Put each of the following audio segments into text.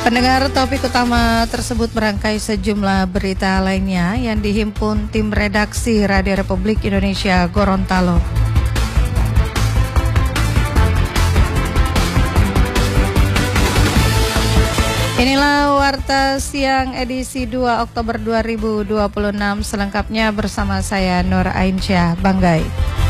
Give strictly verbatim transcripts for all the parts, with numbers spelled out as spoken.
Pendengar, topik utama tersebut merangkai sejumlah berita lainnya yang dihimpun tim redaksi Radio Republik Indonesia Gorontalo. Inilah Warta Siang edisi dua Oktober dua ribu dua puluh enam, selengkapnya bersama saya Nur Ainsyah Banggai.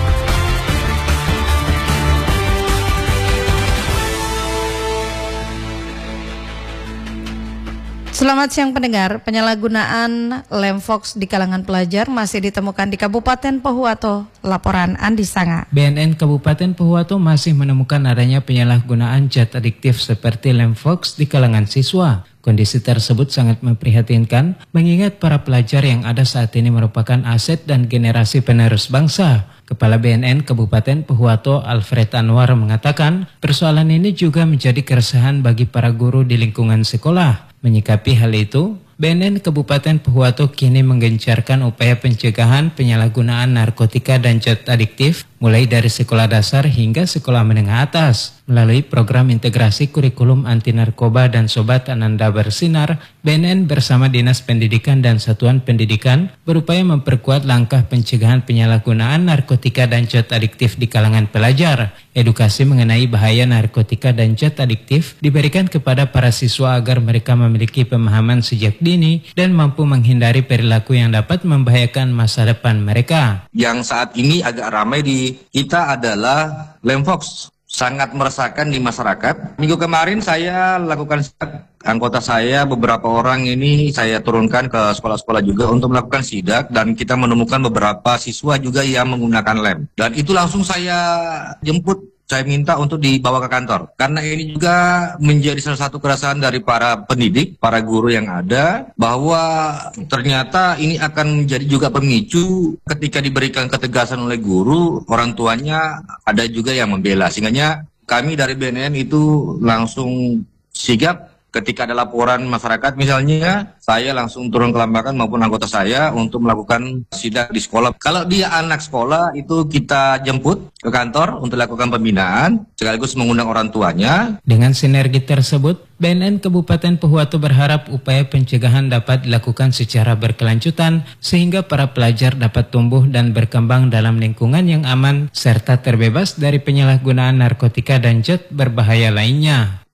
Selamat siang pendengar, penyalahgunaan lem Fox di kalangan pelajar masih ditemukan di Kabupaten Pohuwato. Laporan Andi Sanga. B N N Kabupaten Pohuwato masih menemukan adanya penyalahgunaan zat adiktif seperti lem Fox di kalangan siswa. Kondisi tersebut sangat memprihatinkan, mengingat para pelajar yang ada saat ini merupakan aset dan generasi penerus bangsa. Kepala B N N Kabupaten Pohuwato Alfred Anwar mengatakan, persoalan ini juga menjadi keresahan bagi para guru di lingkungan sekolah. Menyikapi hal itu, B N N Kabupaten Pohuwato kini menggencarkan upaya pencegahan penyalahgunaan narkotika dan zat adiktif mulai dari sekolah dasar hingga sekolah menengah atas. Melalui program integrasi kurikulum anti narkoba dan Sobat Ananda Bersinar, B N N bersama Dinas Pendidikan dan Satuan Pendidikan berupaya memperkuat langkah pencegahan penyalahgunaan narkotika dan zat adiktif di kalangan pelajar. Edukasi mengenai bahaya narkotika dan zat adiktif diberikan kepada para siswa agar mereka memiliki pemahaman sejak dini dan mampu menghindari perilaku yang dapat membahayakan masa depan mereka. Yang saat ini agak ramai di kita adalah lem Fox. Sangat meresahkan di masyarakat. Minggu kemarin saya lakukan sidak, anggota saya beberapa orang ini saya turunkan ke sekolah-sekolah juga untuk melakukan sidak, dan kita menemukan beberapa siswa juga yang menggunakan lem. Dan itu langsung saya jemput, saya minta untuk dibawa ke kantor. Karena ini juga menjadi salah satu keresahan dari para pendidik, para guru yang ada, bahwa ternyata ini akan menjadi juga pemicu ketika diberikan ketegasan oleh guru, orang tuanya ada juga yang membela. Sehingga kami dari B N N itu langsung sigap. Ketika ada laporan masyarakat misalnya, saya langsung turun ke lapangan maupun anggota saya untuk melakukan sidak di sekolah. Kalau dia anak sekolah, itu kita jemput ke kantor untuk lakukan pembinaan, sekaligus mengundang orang tuanya. Dengan sinergi tersebut, B N N Kabupaten Pohuwato berharap upaya pencegahan dapat dilakukan secara berkelanjutan sehingga para pelajar dapat tumbuh dan berkembang dalam lingkungan yang aman serta terbebas dari penyalahgunaan narkotika dan zat berbahaya lainnya.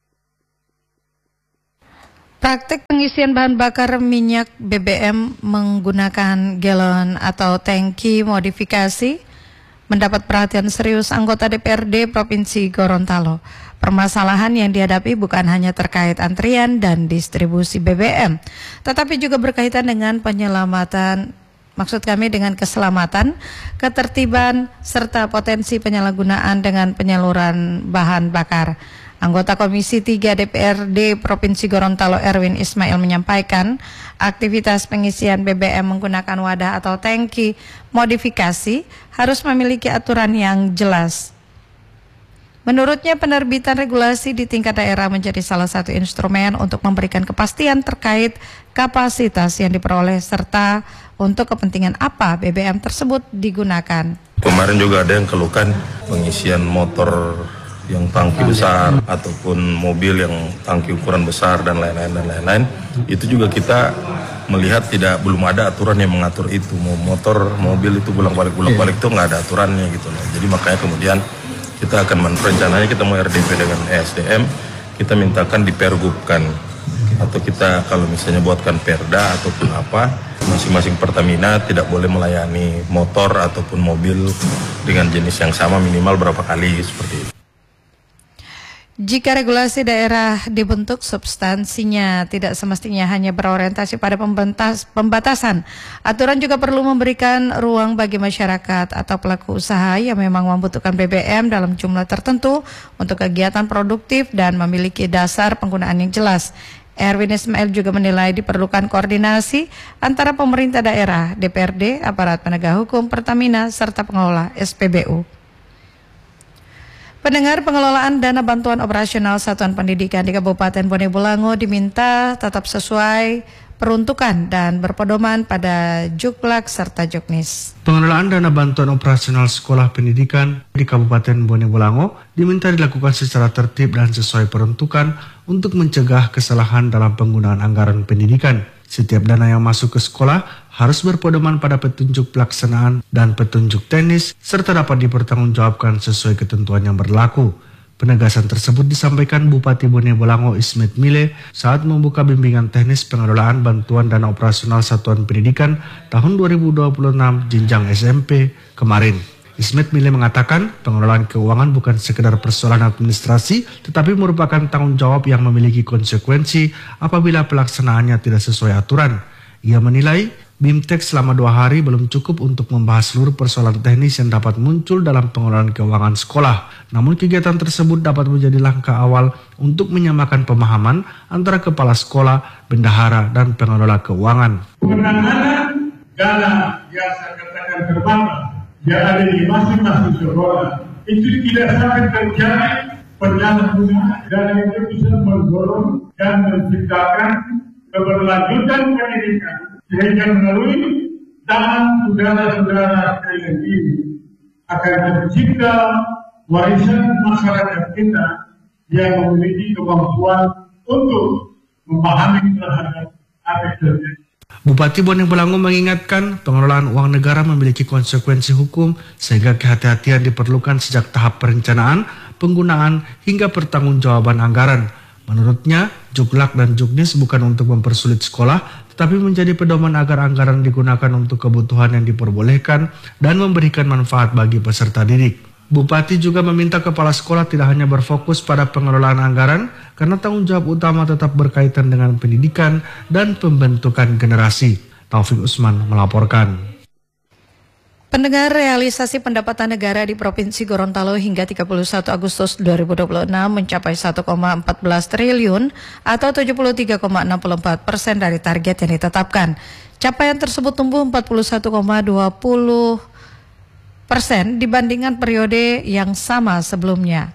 Praktek pengisian bahan bakar minyak B B M menggunakan galon atau tangki modifikasi mendapat perhatian serius anggota D P R D Provinsi Gorontalo. Permasalahan yang dihadapi bukan hanya terkait antrian dan distribusi B B M, tetapi juga berkaitan dengan penyelamatan, maksud kami dengan keselamatan, ketertiban, serta potensi penyalahgunaan dengan penyaluran bahan bakar. Anggota Komisi tiga D P R D Provinsi Gorontalo Erwin Ismail menyampaikan aktivitas pengisian B B M menggunakan wadah atau tangki modifikasi harus memiliki aturan yang jelas. Menurutnya penerbitan regulasi di tingkat daerah menjadi salah satu instrumen untuk memberikan kepastian terkait kapasitas yang diperoleh serta untuk kepentingan apa B B M tersebut digunakan. Kemarin juga ada yang keluhkan pengisian motor yang tangki besar ataupun mobil yang tangki ukuran besar dan lain-lain dan lain-lain, itu juga kita melihat tidak belum ada aturan yang mengatur itu. Mau motor, mobil itu bolak-balik bolak-balik itu nggak ada aturannya gitu loh. Jadi makanya kemudian kita akan rencananya kita mau R D P dengan E S D M, kita mintakan dipergubkan atau kita kalau misalnya buatkan perda ataupun apa, masing-masing Pertamina tidak boleh melayani motor ataupun mobil dengan jenis yang sama minimal berapa kali seperti itu. Jika regulasi daerah dibentuk, substansinya tidak semestinya hanya berorientasi pada pembentas, pembatasan. Aturan juga perlu memberikan ruang bagi masyarakat atau pelaku usaha yang memang membutuhkan B B M dalam jumlah tertentu untuk kegiatan produktif dan memiliki dasar penggunaan yang jelas. Erwin Ismail juga menilai diperlukan koordinasi antara pemerintah daerah, D P R D, aparat penegak hukum, Pertamina, serta pengelola S P B U. Pendengar, pengelolaan dana bantuan operasional Satuan Pendidikan di Kabupaten Bone Bolango diminta tetap sesuai peruntukan dan berpedoman pada Juklak serta Juknis. Pengelolaan dana bantuan operasional sekolah pendidikan di Kabupaten Bone Bolango diminta dilakukan secara tertib dan sesuai peruntukan untuk mencegah kesalahan dalam penggunaan anggaran pendidikan. Setiap dana yang masuk ke sekolah harus berpedoman pada petunjuk pelaksanaan dan petunjuk teknis serta dapat dipertanggungjawabkan sesuai ketentuan yang berlaku. Penegasan tersebut disampaikan Bupati Bone Bolango Ismet Mile saat membuka bimbingan teknis pengelolaan bantuan dana operasional satuan pendidikan tahun dua ribu dua puluh enam jenjang S M P kemarin. Ismet Mile mengatakan pengelolaan keuangan bukan sekedar persoalan administrasi tetapi merupakan tanggung jawab yang memiliki konsekuensi apabila pelaksanaannya tidak sesuai aturan. Ia menilai BIMTEK selama dua hari belum cukup untuk membahas seluruh persoalan teknis yang dapat muncul dalam pengelolaan keuangan sekolah. Namun kegiatan tersebut dapat menjadi langkah awal untuk menyamakan pemahaman antara kepala sekolah, bendahara, dan pengelola keuangan. Penanganan dana yang saya katakan terbatas yang ada di masing-masing sekolah itu tidak sampai terjadi penyalahgunaan dana itu bisa mendorong dan menciptakan keberlanjutan pendidikan sehingga melalui tangan saudara-saudara sekalian ini akan tercipta warisan masyarakat kita yang memiliki kemampuan untuk memahami terhadap apa yang terjadi. Bupati Bone Bolango mengingatkan pengelolaan uang negara memiliki konsekuensi hukum sehingga kehati-hatian diperlukan sejak tahap perencanaan, penggunaan, hingga pertanggungjawaban anggaran. Menurutnya, Juklak dan Juknis bukan untuk mempersulit sekolah, tetapi menjadi pedoman agar anggaran digunakan untuk kebutuhan yang diperbolehkan dan memberikan manfaat bagi peserta didik. Bupati juga meminta kepala sekolah tidak hanya berfokus pada pengelolaan anggaran, karena tanggung jawab utama tetap berkaitan dengan pendidikan dan pembentukan generasi. Taufik Usman melaporkan. Pendengar, realisasi pendapatan negara di Provinsi Gorontalo hingga tiga puluh satu Agustus dua ribu dua puluh enam mencapai satu koma empat belas triliun atau tujuh puluh tiga koma enam empat persen dari target yang ditetapkan. Capaian tersebut tumbuh empat puluh satu koma dua puluh persen dibandingkan periode yang sama sebelumnya.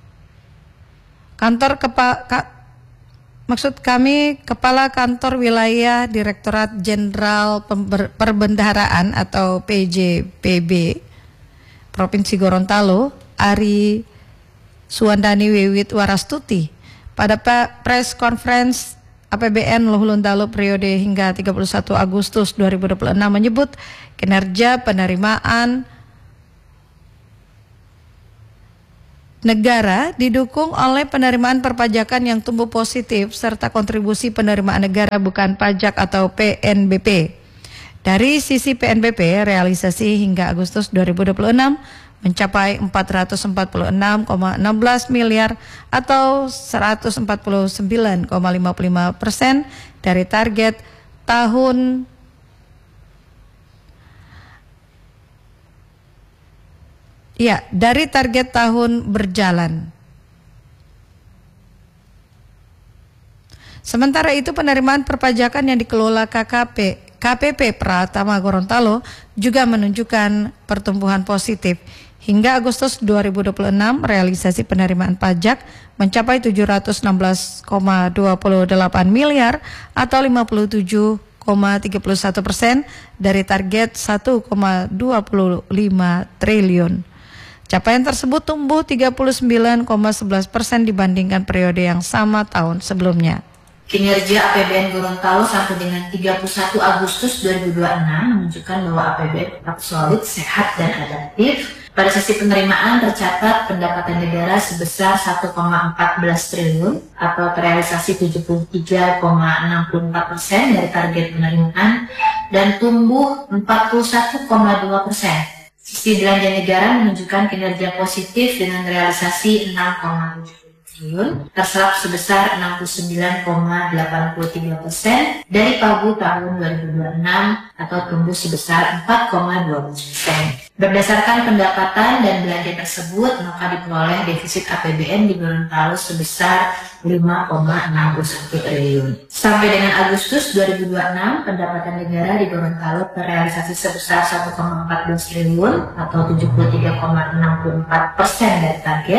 Kantor kepa, ka, maksud kami Kepala Kantor Wilayah Direktorat Jenderal Perbendaharaan atau P J P B Provinsi Gorontalo, Ari Suwandani Wiwit Warastuti, pada press conference A P B N Luhuluntalo periode hingga tiga puluh satu Agustus dua ribu dua puluh enam menyebut kinerja penerimaan negara didukung oleh penerimaan perpajakan yang tumbuh positif serta kontribusi penerimaan negara bukan pajak atau P N B P. Dari sisi P N B P, realisasi hingga Agustus dua ribu dua puluh enam mencapai empat ratus empat puluh enam koma satu enam miliar atau seratus empat puluh sembilan koma lima puluh lima persen dari target tahun Ya, dari target tahun berjalan. Sementara itu penerimaan perpajakan yang dikelola K K P, K P P Pratama Gorontalo juga menunjukkan pertumbuhan positif. Hingga Agustus dua ribu dua puluh enam, realisasi penerimaan pajak mencapai tujuh ratus enam belas koma dua delapan miliar atau lima puluh tujuh koma tiga satu persen dari target satu koma dua lima triliun. Capaian tersebut tumbuh tiga puluh sembilan koma sebelas persen dibandingkan periode yang sama tahun sebelumnya. Kinerja A P B N Gorontalo sampai dengan tiga puluh satu Agustus dua ribu dua puluh enam menunjukkan bahwa A P B N tetap solid, sehat, dan adaptif. Pada sisi penerimaan tercatat pendapatan negara sebesar satu koma empat belas triliun atau terrealisasi tujuh puluh tiga koma enam empat persen dari target penerimaan dan tumbuh empat puluh satu koma dua persen. Sisi belanja negara menunjukkan kinerja positif dengan realisasi enam koma tujuh triliun, terserap sebesar enam puluh sembilan koma delapan tiga persen dari pagu tahun dua ribu dua puluh enam atau tumbuh sebesar empat koma dua persen. Berdasarkan pendapatan dan belanja tersebut, maka diperoleh defisit A P B N di Gorontalo sebesar lima koma enam satu triliun. Sampai dengan Agustus dua ribu dua puluh enam, pendapatan negara di Gorontalo terrealisasi sebesar satu koma empat belas triliun atau tujuh puluh tiga koma enam empat persen dari target.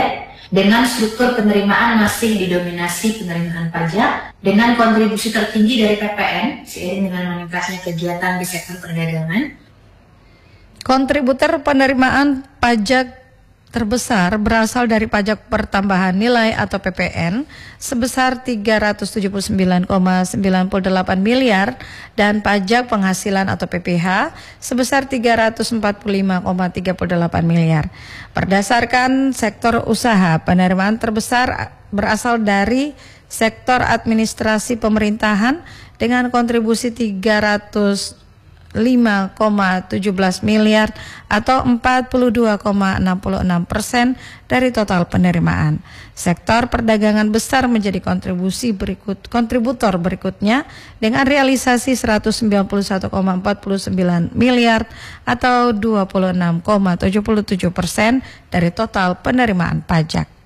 dengan struktur penerimaan masih didominasi penerimaan pajak dengan kontribusi tertinggi dari P P N seiring dengan meningkatnya kegiatan di sektor perdagangan. Kontributor penerimaan pajak terbesar berasal dari pajak pertambahan nilai atau P P N sebesar tiga ratus tujuh puluh sembilan koma sembilan delapan miliar dan pajak penghasilan atau P P H sebesar tiga ratus empat puluh lima koma tiga delapan miliar. Berdasarkan sektor usaha, penerimaan terbesar berasal dari sektor administrasi pemerintahan dengan kontribusi tiga ratus lima koma satu tujuh miliar atau empat puluh dua koma enam enam persen dari total penerimaan. Sektor perdagangan besar menjadi kontribusi berikut kontributor berikutnya dengan realisasi seratus sembilan puluh satu koma empat sembilan miliar atau dua puluh enam koma tujuh tujuh persen dari total penerimaan pajak.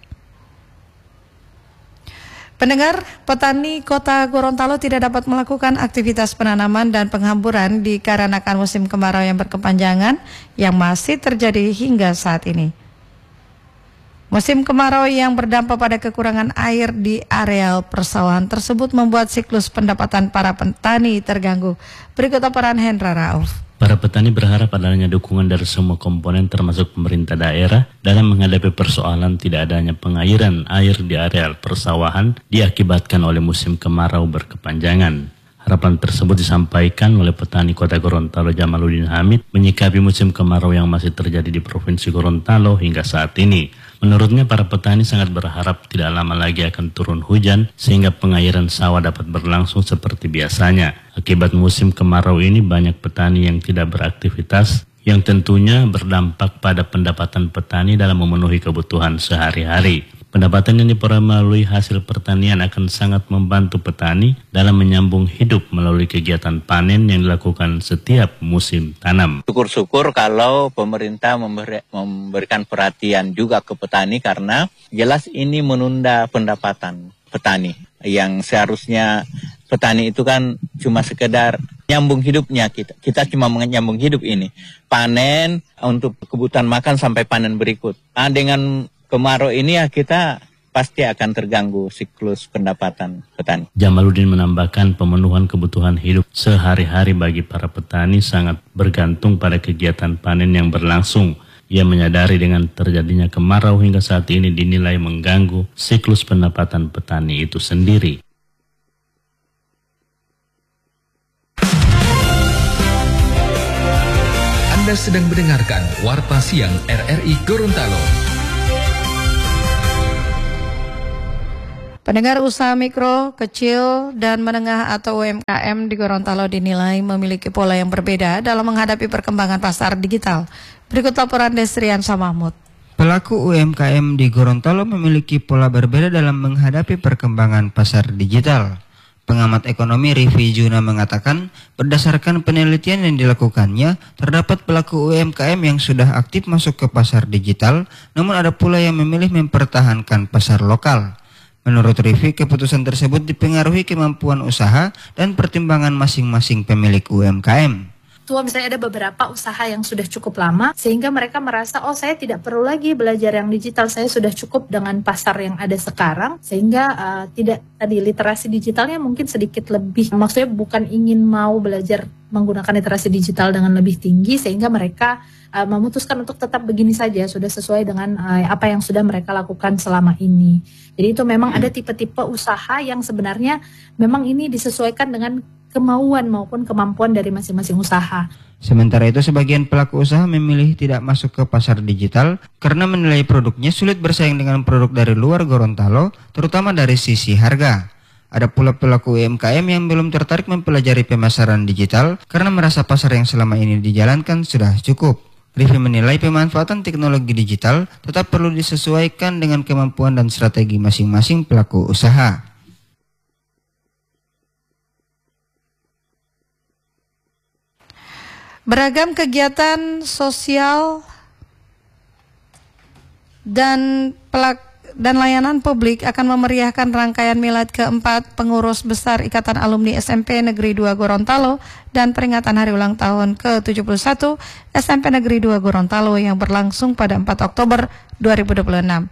Pendengar, petani Kota Gorontalo tidak dapat melakukan aktivitas penanaman dan penghamburan dikarenakan musim kemarau yang berkepanjangan yang masih terjadi hingga saat ini. Musim kemarau yang berdampak pada kekurangan air di areal persawahan tersebut membuat siklus pendapatan para petani terganggu. Berikut laporan Hendra Rauf. Para petani berharap adanya dukungan dari semua komponen termasuk pemerintah daerah dalam menghadapi persoalan tidak adanya pengairan air di areal persawahan diakibatkan oleh musim kemarau berkepanjangan. Harapan tersebut disampaikan oleh petani Kota Gorontalo Jamaluddin Hamid menyikapi musim kemarau yang masih terjadi di Provinsi Gorontalo hingga saat ini. Menurutnya para petani sangat berharap tidak lama lagi akan turun hujan sehingga pengairan sawah dapat berlangsung seperti biasanya. Akibat musim kemarau ini banyak petani yang tidak beraktivitas yang tentunya berdampak pada pendapatan petani dalam memenuhi kebutuhan sehari-hari. Pendapatan yang diperoleh melalui hasil pertanian akan sangat membantu petani dalam menyambung hidup melalui kegiatan panen yang dilakukan setiap musim tanam. Syukur-syukur kalau pemerintah memberi, memberikan perhatian juga ke petani karena jelas ini menunda pendapatan petani yang seharusnya petani itu kan cuma sekedar nyambung hidupnya kita. Kita cuma menyambung hidup ini. Panen untuk kebutuhan makan sampai panen berikut. Nah, dengan kemarau ini ya kita pasti akan terganggu siklus pendapatan petani. Jamaluddin menambahkan pemenuhan kebutuhan hidup sehari-hari bagi para petani sangat bergantung pada kegiatan panen yang berlangsung. Ia menyadari dengan terjadinya kemarau hingga saat ini dinilai mengganggu siklus pendapatan petani itu sendiri. Anda sedang mendengarkan Warta Siang R R I Gorontalo. Pendengar, usaha mikro, kecil, dan menengah atau U M K M di Gorontalo dinilai memiliki pola yang berbeda dalam menghadapi perkembangan pasar digital. Berikut laporan Desrian Samahmud. Pelaku U M K M di Gorontalo memiliki pola berbeda dalam menghadapi perkembangan pasar digital. Pengamat ekonomi Rivi Juna mengatakan, berdasarkan penelitian yang dilakukannya, terdapat pelaku U M K M yang sudah aktif masuk ke pasar digital, namun ada pula yang memilih mempertahankan pasar lokal. Menurut Rivi, keputusan tersebut dipengaruhi kemampuan usaha dan pertimbangan masing-masing pemilik U M K M. Tua misalnya ada beberapa usaha yang sudah cukup lama sehingga mereka merasa oh saya tidak perlu lagi belajar yang digital, saya sudah cukup dengan pasar yang ada sekarang sehingga uh, tidak tadi literasi digitalnya mungkin sedikit lebih, maksudnya bukan ingin mau belajar menggunakan literasi digital dengan lebih tinggi sehingga mereka uh, memutuskan untuk tetap begini saja sudah sesuai dengan uh, apa yang sudah mereka lakukan selama ini. Jadi itu memang ada tipe-tipe usaha yang sebenarnya memang ini disesuaikan dengan kemauan maupun kemampuan dari masing-masing usaha. Sementara itu sebagian pelaku usaha memilih tidak masuk ke pasar digital karena menilai produknya sulit bersaing dengan produk dari luar Gorontalo, terutama dari sisi harga. Ada pula pelaku U M K M yang belum tertarik mempelajari pemasaran digital karena merasa pasar yang selama ini dijalankan sudah cukup. Rivi menilai pemanfaatan teknologi digital tetap perlu disesuaikan dengan kemampuan dan strategi masing-masing pelaku usaha. Beragam kegiatan sosial dan pelak dan layanan publik akan memeriahkan rangkaian milad keempat pengurus besar Ikatan Alumni S M P Negeri dua Gorontalo dan peringatan hari ulang tahun ke tujuh puluh satu S M P Negeri dua Gorontalo yang berlangsung pada empat Oktober dua ribu dua puluh enam.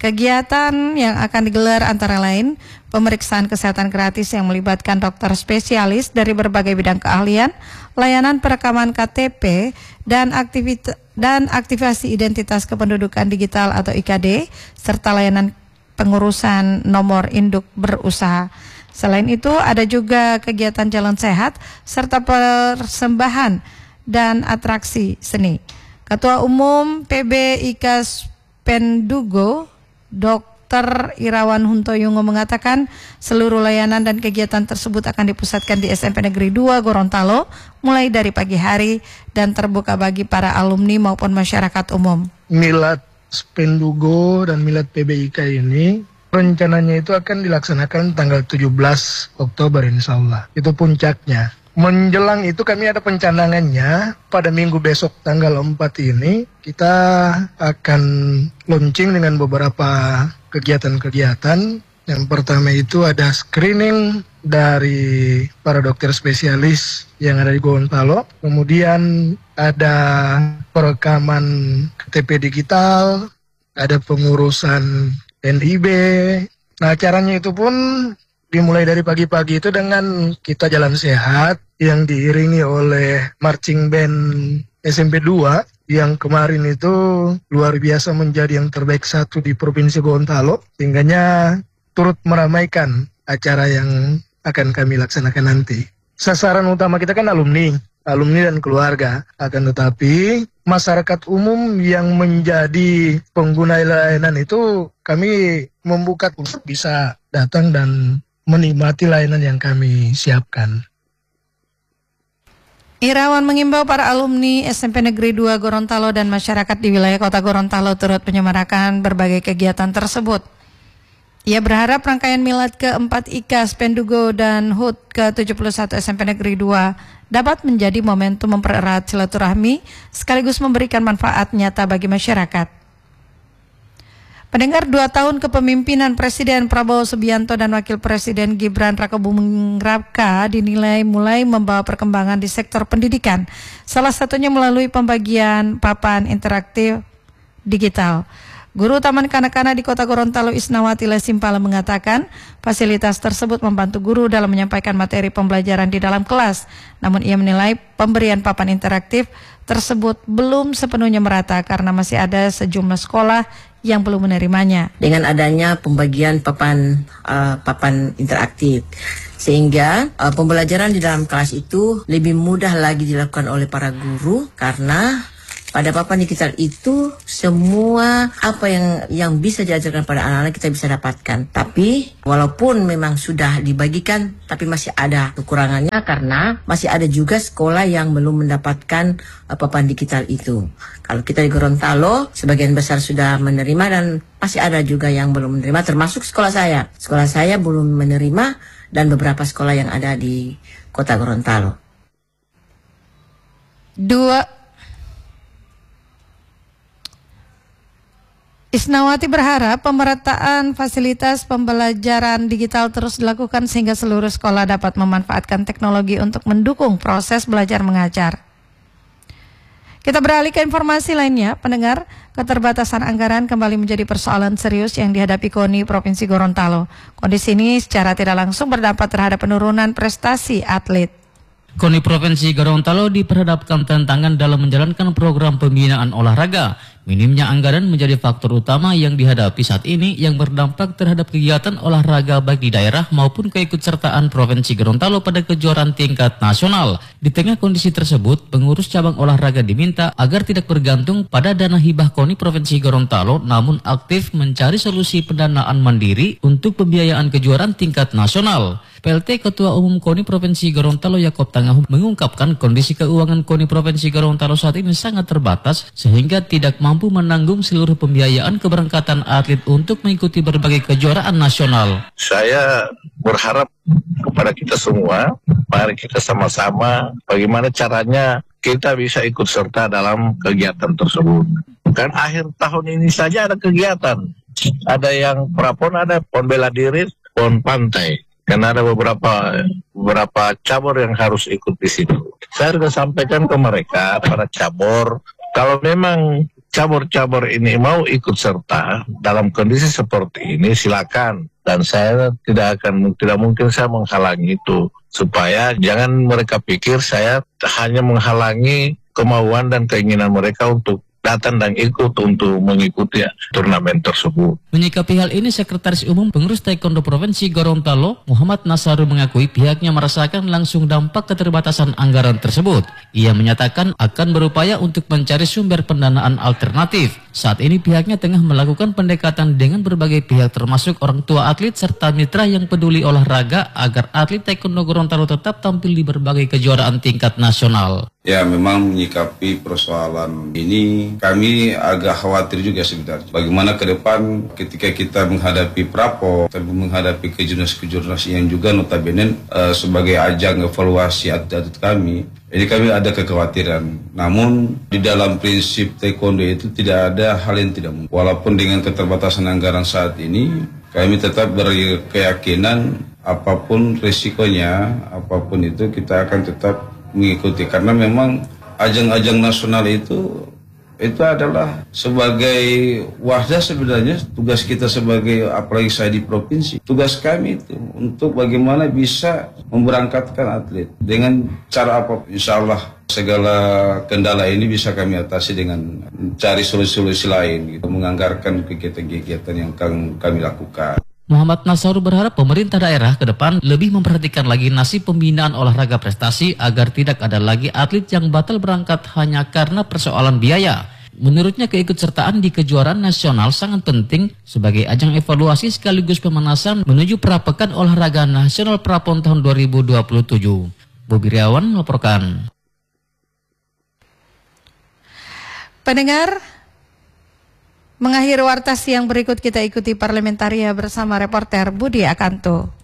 Kegiatan yang akan digelar antara lain pemeriksaan kesehatan gratis yang melibatkan dokter spesialis dari berbagai bidang keahlian, layanan perekaman K T P, dan aktivitas dan aktivasi identitas kependudukan digital atau I K D, serta layanan pengurusan nomor induk berusaha. Selain itu ada juga kegiatan jalan sehat serta persembahan dan atraksi seni. Ketua Umum P B I K S Pendugo, Dokter Irawan Huntoyungo mengatakan seluruh layanan dan kegiatan tersebut akan dipusatkan di S M P Negeri dua Gorontalo mulai dari pagi hari dan terbuka bagi para alumni maupun masyarakat umum. Milad Pendugo dan Milad P B I K ini rencananya itu akan dilaksanakan tanggal tujuh belas Oktober insya Allah. Itu puncaknya. Menjelang itu kami ada pencanangannya pada minggu besok tanggal empat ini kita akan launching dengan beberapa kegiatan-kegiatan. Yang pertama itu ada screening dari para dokter spesialis yang ada di Gorontalo. Kemudian ada perekaman K T P digital, ada pengurusan N I B. Nah, acaranya itu pun dimulai dari pagi-pagi itu dengan kita jalan sehat yang diiringi oleh marching band S M P dua yang kemarin itu luar biasa menjadi yang terbaik satu di Provinsi Gorontalo, sehingganya turut meramaikan acara yang akan kami laksanakan nanti. Sasaran utama kita kan alumni, alumni dan keluarga, akan tetapi masyarakat umum yang menjadi pengguna layanan itu kami membuka untuk bisa datang dan menikmati layanan yang kami siapkan. Irawan mengimbau para alumni S M P Negeri dua Gorontalo dan masyarakat di wilayah Kota Gorontalo turut menyemarakan berbagai kegiatan tersebut. Ia berharap rangkaian milad keempat I K S Pendugo dan H U T ke tujuh puluh satu S M P Negeri dua dapat menjadi momentum mempererat silaturahmi sekaligus memberikan manfaat nyata bagi masyarakat. Pendengar, dua tahun kepemimpinan Presiden Prabowo Subianto dan Wakil Presiden Gibran Rakebuming Raka dinilai mulai membawa perkembangan di sektor pendidikan. Salah satunya melalui pembagian papan interaktif digital. Guru Taman Kanak-kanak di Kota Gorontalo Isnawati Lesimpala mengatakan fasilitas tersebut membantu guru dalam menyampaikan materi pembelajaran di dalam kelas. Namun ia menilai pemberian papan interaktif tersebut belum sepenuhnya merata karena masih ada sejumlah sekolah yang belum menerimanya. Dengan adanya pembagian papan uh, papan interaktif, sehingga uh, pembelajaran di dalam kelas itu lebih mudah lagi dilakukan oleh para guru karena pada papan digital itu semua apa yang yang bisa diajarkan pada anak-anak kita bisa dapatkan. Tapi walaupun memang sudah dibagikan, tapi masih ada kekurangannya karena masih ada juga sekolah yang belum mendapatkan uh, papan digital itu. Kalau kita di Gorontalo, sebagian besar sudah menerima dan masih ada juga yang belum menerima, termasuk sekolah saya. Sekolah saya belum menerima dan beberapa sekolah yang ada di Kota Gorontalo. Dua Isnawati berharap pemerataan fasilitas pembelajaran digital terus dilakukan sehingga seluruh sekolah dapat memanfaatkan teknologi untuk mendukung proses belajar mengajar. Kita beralih ke informasi lainnya, pendengar, keterbatasan anggaran kembali menjadi persoalan serius yang dihadapi KONI Provinsi Gorontalo. Kondisi ini secara tidak langsung berdampak terhadap penurunan prestasi atlet. KONI Provinsi Gorontalo diperhadapkan tantangan dalam menjalankan program pembinaan olahraga. Minimnya anggaran menjadi faktor utama yang dihadapi saat ini yang berdampak terhadap kegiatan olahraga baik di daerah maupun keikutsertaan Provinsi Gorontalo pada kejuaraan tingkat nasional. Di tengah kondisi tersebut, pengurus cabang olahraga diminta agar tidak bergantung pada dana hibah KONI Provinsi Gorontalo namun aktif mencari solusi pendanaan mandiri untuk pembiayaan kejuaraan tingkat nasional. P L T Ketua Umum KONI Provinsi Gorontalo Yakob Tangahu mengungkapkan kondisi keuangan KONI Provinsi Gorontalo saat ini sangat terbatas sehingga tidak mampu menanggung seluruh pembiayaan keberangkatan atlet untuk mengikuti berbagai kejuaraan nasional. Saya berharap kepada kita semua, mari kita sama-sama bagaimana caranya kita bisa ikut serta dalam kegiatan tersebut. Kan akhir tahun ini saja ada kegiatan, ada yang prapon, ada pon bela diri, pon pantai. Karena ada beberapa beberapa cabur yang harus ikut di situ. Saya sudah sampaikan ke mereka, para cabur, kalau memang cabur-cabur ini mau ikut serta dalam kondisi seperti ini, silakan. Dan saya tidak akan, tidak mungkin saya menghalangi itu. Supaya jangan mereka pikir saya hanya menghalangi kemauan dan keinginan mereka untuk datang dan ikut untuk mengikuti turnamen tersebut. Menyikapi hal ini, Sekretaris Umum Pengurus Taekwondo Provinsi Gorontalo, Muhammad Nasaru, mengakui pihaknya merasakan langsung dampak keterbatasan anggaran tersebut. Ia menyatakan akan berupaya untuk mencari sumber pendanaan alternatif. Saat ini pihaknya tengah melakukan pendekatan dengan berbagai pihak termasuk orang tua atlet serta mitra yang peduli olahraga agar atlet Taekwondo Gorontalo tetap tampil di berbagai kejuaraan tingkat nasional. Ya, memang menyikapi persoalan ini kami agak khawatir juga sebenarnya. Bagaimana ke depan ketika kita menghadapi Prapo, tapi menghadapi kejurnas-kejurnas yang juga notabene uh, sebagai ajang evaluasi atlet-atlet kami, ini kami ada kekhawatiran. Namun di dalam prinsip taekwondo itu tidak ada hal yang tidak mungkin. Walaupun dengan keterbatasan anggaran saat ini, kami tetap berkeyakinan apapun risikonya, apapun itu kita akan tetap mengikuti, karena memang ajang-ajang nasional itu itu adalah sebagai wadah sebenarnya tugas kita sebagai, apalagi saya di provinsi, tugas kami itu untuk bagaimana bisa memberangkatkan atlet dengan cara apa. Insya Allah segala kendala ini bisa kami atasi dengan mencari solusi-solusi lain, gitu, menganggarkan kegiatan-kegiatan yang kami lakukan. Muhammad Nasaru berharap pemerintah daerah ke depan lebih memperhatikan lagi nasib pembinaan olahraga prestasi agar tidak ada lagi atlet yang batal berangkat hanya karena persoalan biaya. Menurutnya keikutsertaan di kejuaraan nasional sangat penting sebagai ajang evaluasi sekaligus pemanasan menuju Prapekan Olahraga Nasional Prapon tahun dua ribu dua puluh tujuh. Bobi Riawan melaporkan. Pendengar, mengakhiri warta siang berikut kita ikuti Parlamentaria bersama reporter Budi Akanto.